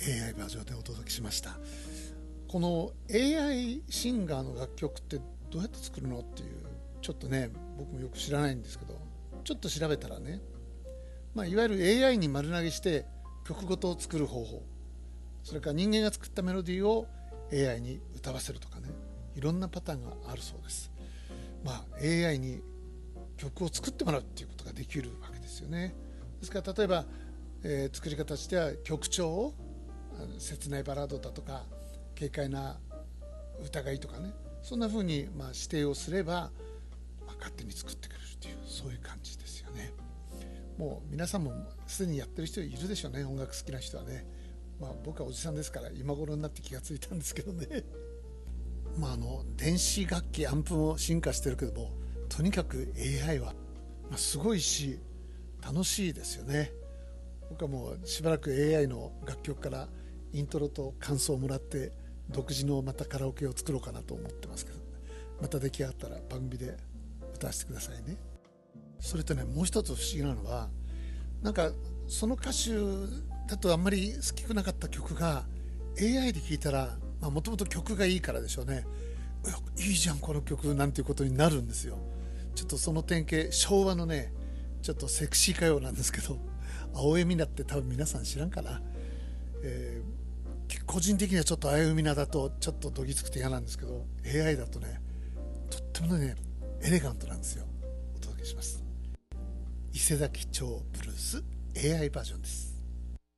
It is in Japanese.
AI バージョンでお届けしました。この AI シンガーの楽曲ってどうやって作るのっていう、ちょっとね僕もよく知らないんですけど、ちょっと調べたらね、いわゆる AI に丸投げして曲ごとを作る方法、それから人間が作ったメロディーを AI に歌わせるとかね、いろんなパターンがあるそうです。AI に曲を作ってもらうっていうことができるわけですよね。ですから例えば、作り方としては曲調を切ないバラードだとか軽快な歌がいいとかね、そんな風に指定をすれば、勝手に作ってくれるという、そういう感じですよね。もう皆さんもすでにやってる人いるでしょうね、音楽好きな人はね。僕はおじさんですから今頃になって気がついたんですけどね電子楽器アンプも進化してるけども、とにかく AI はすごいし楽しいですよね。僕はもうしばらく AI の楽曲からイントロと感想をもらって独自のまたカラオケを作ろうかなと思ってますけど、また出来上がったら番組で歌わせてくださいね。それとね、もう一つ不思議なのは、その歌手だとあんまり好きくなかった曲が AI で聴いたら、もともと曲がいいからでしょうね、いいじゃんこの曲なんていうことになるんですよ。ちょっとその典型、昭和のねちょっとセクシー歌謡なんですけど、青江美奈って多分皆さん知らんかな。個人的にはちょっと青江美奈だとちょっとどぎつくて嫌なんですけど、 AI だとねとってもねエレガントなんですよ。お届けします。伊勢崎町ブルース AI バージョンです。